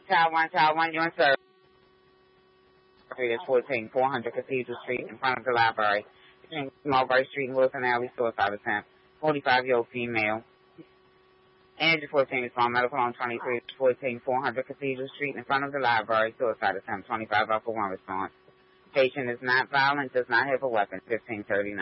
Child 1, you're in service. Is 14-400 Cathedral Street in front of the library. Between Mulberry Street and Wilson Alley, suicide attempt. 45-year-old female. Energy 14 is on medical on 23, 14-400 Cathedral Street in front of the library, suicide attempt. 25 up for 1 response. Patient is not violent, does not have a weapon. 1539.